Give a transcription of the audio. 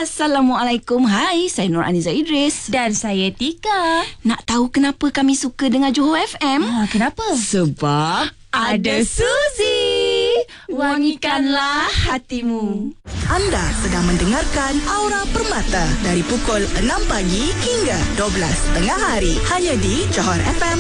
Assalamualaikum. Hai, saya Nur Aniza Idris. Dan saya Tika. Nak tahu kenapa kami suka dengar Johor FM? Kenapa? Sebab ada Suzy. Wangikanlah hatimu. Anda sedang mendengarkan Aura Permata dari pukul 6 pagi hingga 12 tengah hari. Hanya di Johor FM